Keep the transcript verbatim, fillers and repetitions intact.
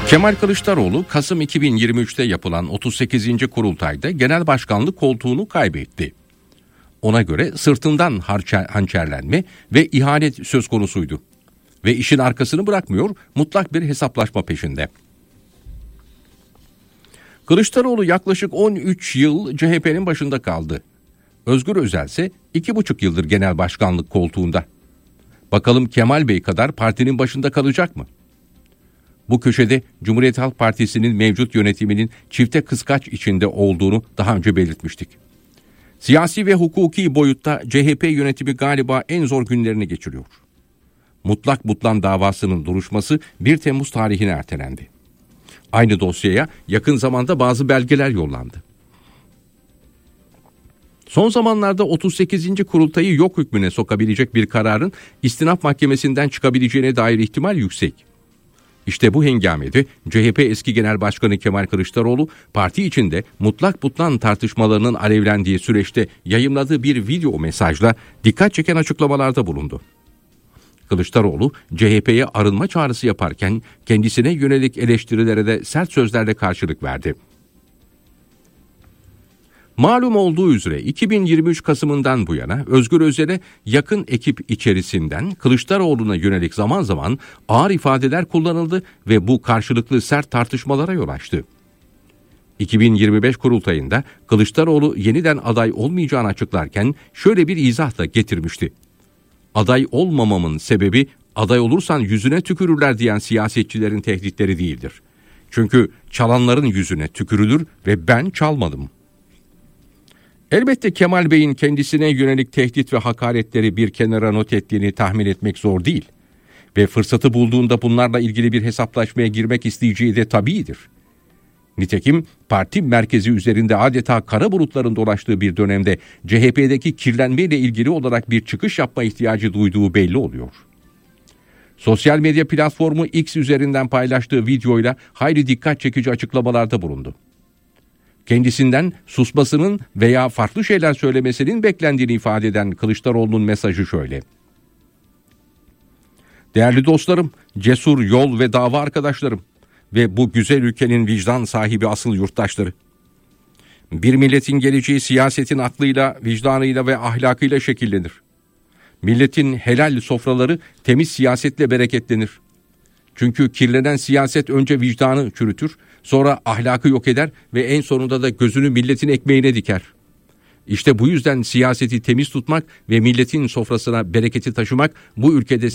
Kemal Kılıçdaroğlu Kasım iki bin yirmi üçte yapılan otuz sekizinci kurultayda genel başkanlık koltuğunu kaybetti. Ona göre sırtından hançerlenme ve ihanet söz konusuydu. Ve işin arkasını bırakmıyor, mutlak bir hesaplaşma peşinde. Kılıçdaroğlu yaklaşık on üç yıl C H P'nin başında kaldı. Özgür Özel ise iki buçuk yıldır genel başkanlık koltuğunda. Bakalım Kemal Bey kadar partinin başında kalacak mı? Bu köşede Cumhuriyet Halk Partisi'nin mevcut yönetiminin çifte kıskaç içinde olduğunu daha önce belirtmiştik. Siyasi ve hukuki boyutta C H P yönetimi galiba en zor günlerini geçiriyor. Mutlak Butlan davasının duruşması bir Temmuz tarihine ertelendi. Aynı dosyaya yakın zamanda bazı belgeler yollandı. Son zamanlarda otuz sekizinci kurultayı yok hükmüne sokabilecek bir kararın istinaf mahkemesinden çıkabileceğine dair ihtimal yüksek. İşte bu hengamede C H P eski Genel Başkanı Kemal Kılıçdaroğlu parti içinde mutlak butlan tartışmalarının alevlendiği süreçte yayımladığı bir video mesajla dikkat çeken açıklamalarda bulundu. Kılıçdaroğlu C H P'ye arınma çağrısı yaparken kendisine yönelik eleştirilere de sert sözlerle karşılık verdi. Malum olduğu üzere iki bin yirmi üç Kasım'ından bu yana Özgür Özel'e yakın ekip içerisinden Kılıçdaroğlu'na yönelik zaman zaman ağır ifadeler kullanıldı ve bu karşılıklı sert tartışmalara yol açtı. iki bin yirmi beş kurultayında Kılıçdaroğlu yeniden aday olmayacağını açıklarken şöyle bir izah da getirmişti. Aday olmamamın sebebi aday olursan yüzüne tükürürler diyen siyasetçilerin tehditleri değildir. Çünkü çalanların yüzüne tükürülür ve ben çalmadım. Elbette Kemal Bey'in kendisine yönelik tehdit ve hakaretleri bir kenara not ettiğini tahmin etmek zor değil. Ve fırsatı bulduğunda bunlarla ilgili bir hesaplaşmaya girmek isteyeceği de tabiidir. Nitekim parti merkezi üzerinde adeta kara bulutların dolaştığı bir dönemde C H P'deki kirlenmeyle ilgili olarak bir çıkış yapma ihtiyacı duyduğu belli oluyor. Sosyal medya platformu X üzerinden paylaştığı videoyla hayli dikkat çekici açıklamalarda bulundu. Kendisinden susmasının veya farklı şeyler söylemesinin beklendiğini ifade eden Kılıçdaroğlu'nun mesajı şöyle. Değerli dostlarım, cesur yol ve dava arkadaşlarım ve bu güzel ülkenin vicdan sahibi asıl yurttaşları. Bir milletin geleceği siyasetin aklıyla, vicdanıyla ve ahlakıyla şekillenir. Milletin helal sofraları temiz siyasetle bereketlenir. Çünkü kirlenen siyaset önce vicdanı çürütür, sonra ahlakı yok eder ve en sonunda da gözünü milletin ekmeğine diker. İşte bu yüzden siyaseti temiz tutmak ve milletin sofrasına bereketi taşımak bu ülkede